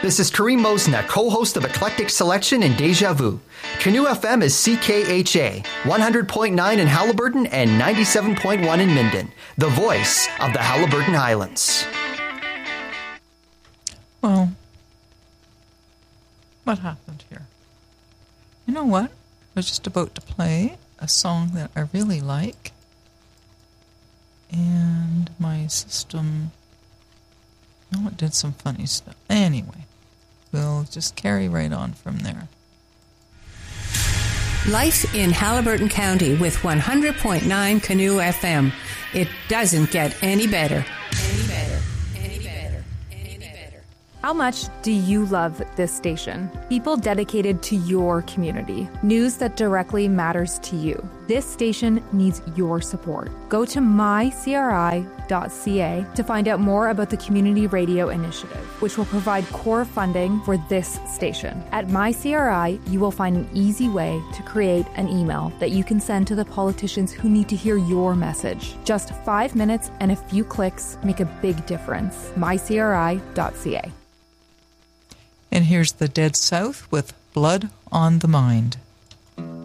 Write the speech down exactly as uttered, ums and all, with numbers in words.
This is Kareem Mosna, co-host of Eclectic Selection and Deja Vu. Canoe F M is C K H A, one hundred point nine in Halliburton and ninety-seven point one in Minden, the voice of the Halliburton Highlands. Well, what happened here? You know what? I was just about to play a song that I really like, and my system, oh, it did some funny stuff. Anyway, we'll just carry right on from there. Life in Halliburton County with one hundred point nine Canoe F M. It doesn't get any better. Any better. Any better. Any better. How much do you love this station? People dedicated to your community. News that directly matters to you. This station needs your support. Go to my c r i dot c a to find out more about the Community Radio Initiative, which will provide core funding for this station. At MyCRI, you will find an easy way to create an email that you can send to the politicians who need to hear your message. Just five minutes and a few clicks make a big difference. my c r i dot c a. And here's the Dead South with Blood on the Mind.